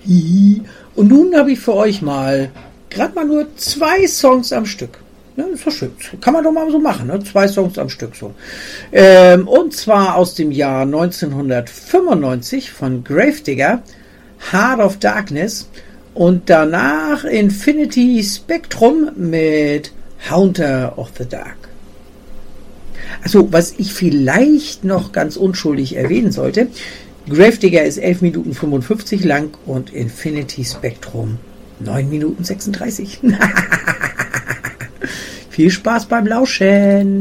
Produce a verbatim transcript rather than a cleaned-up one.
Und nun habe ich für euch mal gerade mal nur zwei Songs am Stück. Ja, ist doch schön. Kann man doch mal so machen, ne? Zwei Songs am Stück so. Ähm, und zwar aus dem Jahr neunzehnhundertfünfundneunzig von Gravedigger, Heart of Darkness, und danach Infinity Spectrum mit Haunter of the Dark. Also, was ich vielleicht noch ganz unschuldig erwähnen sollte, Gravedigger ist elf Minuten fünfundfünfzig lang und Infinity Spectrum neun Minuten sechsunddreißig. Viel Spaß beim Lauschen!